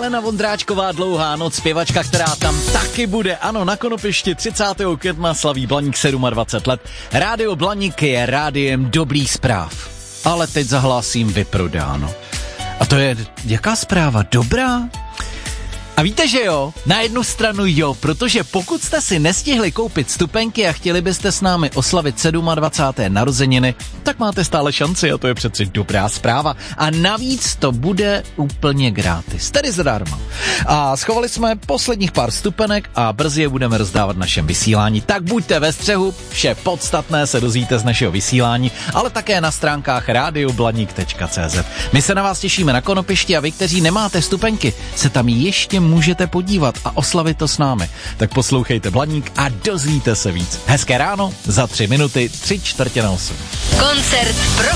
Helena Vondráčková, Dlouhá noc, zpěvačka, která tam taky bude. Ano, na Konopišti 30. května slaví Blaník 27 let. Rádio Blaník je rádiem dobrých zpráv. Ale teď zahlásím vyprodáno. A to je jaká zpráva? Dobrá? A víte, že jo? Na jednu stranu jo, protože pokud jste si nestihli koupit vstupenky a chtěli byste s námi oslavit 27. narozeniny, tak máte stále šanci a to je přeci dobrá zpráva. A navíc to bude úplně gratis, tedy zadarmo. A schovali jsme posledních pár vstupenek a brzy je budeme rozdávat v našem vysílání. Tak buďte ve střehu, vše podstatné se dozvíte z našeho vysílání, ale také na stránkách radioblaník.cz. My se na vás těšíme na Konopišti a vy, kteří nemáte vstupenky, se tam ještě můžete podívat a oslavit to s námi. Tak poslouchejte Blaník a dozvíte se víc. Hezké ráno, za 3 minuty, 7:45. Koncert pro